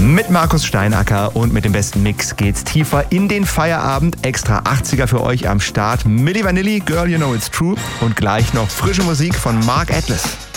Mit Markus Steinacker und mit dem besten Mix geht's tiefer in den Feierabend. Extra 80er für euch am Start. Milli Vanilli, Girl You Know It's True. Und gleich noch frische Musik von Mark Atlas.